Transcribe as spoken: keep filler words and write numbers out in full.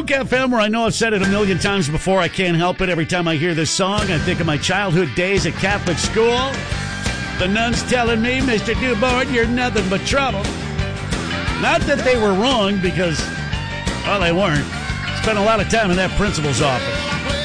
Juke F M, where I know I've said it a million times before. I can't help it. Every time I hear this song, I think of my childhood days at Catholic school. The nuns telling me, Mister Newborn, you're nothing but trouble. Not that they were wrong, because, well, they weren't. Spent a lot of time in that principal's office.